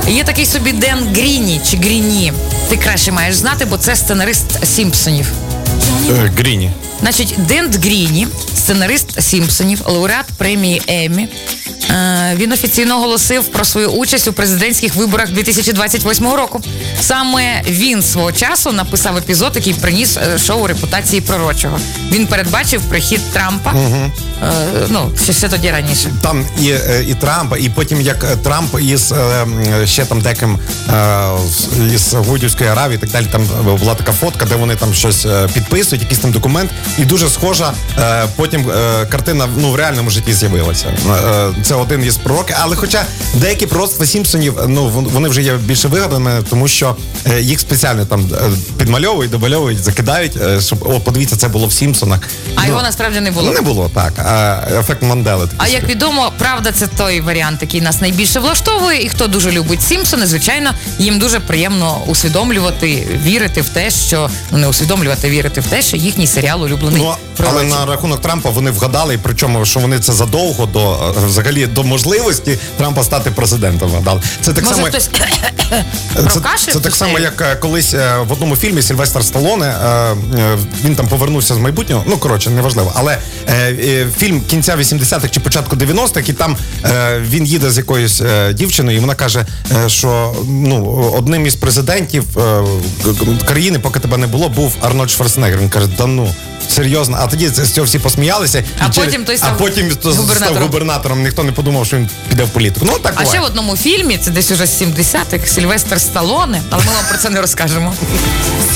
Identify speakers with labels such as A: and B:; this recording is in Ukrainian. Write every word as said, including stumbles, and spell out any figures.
A: Є такий собі Ден Гріні, чи Гріні. Ти краще маєш знати, бо це сценарист Сімпсонів.
B: Е, Гріні.
A: Значить, Дент Гріні, сценарист Сімпсонів, лауреат премії Еммі. Е, він офіційно оголосив про свою участь у президентських виборах дві тисячі двадцять восьмого року. Саме він свого часу написав епізод, який приніс е, шоу репутації пророчого. Він передбачив прихід Трампа, угу. е, ну, ще, ще тоді раніше.
B: Там і, і Трампа, і потім як Трамп із е, ще там деким е, із Саудівської Аравії і так далі, там була така фотка, де вони там щось підписують, якийсь там документ, і дуже схожа е, потім е, картина, ну, в реальному житті з'явилася. Е, це один із пророків, але хоча деякі пророцтва Сімпсонів, ну, вони вже є більше вигаданими, тому що е, їх спеціально там підмальовують, домальовують, закидають, е, щоб, о, подивіться, це було в Сімпсонах.
A: А
B: ну,
A: його насправді не було.
B: Не було, так. А, ефект Мандели.
A: А як відомо, правда, це той варіант, який нас найбільше влаштовує, і хто дуже любить Сімпсони, звичайно, їм дуже приємно усвідомлювати, вірити в те, що, ну, не усвідомлювати, вірити в те, що їхній серіал улюблений.
B: Ну, але на рахунок Трампа вони вгадали, причому, що вони це задовго до, взагалі, до можливості Трампа стати президентом вгадали. Це так
A: Може,
B: само...
A: хтось
B: Це, це так само, як колись в одному фільмі Сильвестр Сталлоне, він там повернувся з майбутнього, ну, коротше, неважливо, але фільм кінця вісімдесятих чи початку дев'яностих, і там він їде з якоюсь дівчиною, і вона каже, що, ну, одним із президентів країни, поки тебе не було, був Арнольд Шварценеггер. Він каже, да ну, серйозно. А тоді з цього всі посміялися.
A: А
B: через...
A: потім той став
B: а потім
A: губернатором.
B: став губернатором. Ніхто не подумав, що він піде в політику. Ну, так
A: а
B: буває.
A: ще в одному фільмі, це десь уже з сімдесятих, Сильвестр Сталлоне, але ми вам про це не розкажемо.